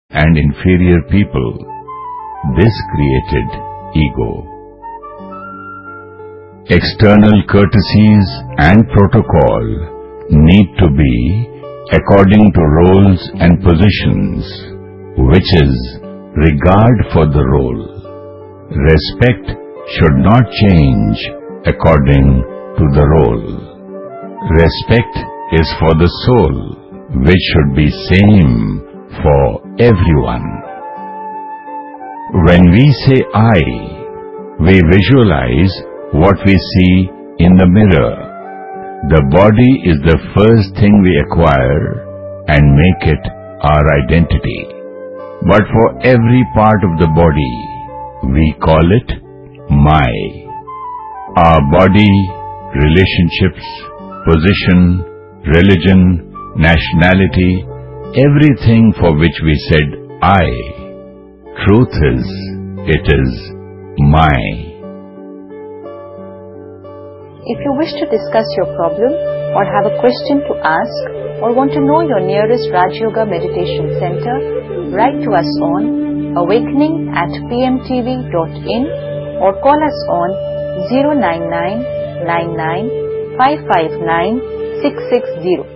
and inferior people. This created ego. External courtesies and protocol need to be according to roles and positions, which is regard for the role. Respect should not change according to the role. Respect is for the soul, which should be same for everyone. When we say I, we visualize what we see in the mirror. The body is the first thing we acquire and make it our identity. But for every part of the body, we call it my. Our body, relationships, position, religion, nationality, everything for which we said I. Truth is, it is my. If you wish to discuss your problem or have a question to ask or want to know your nearest Raj Yoga Meditation Center, write to us on awakening@pmtv.in or call us on 099 99 559 660.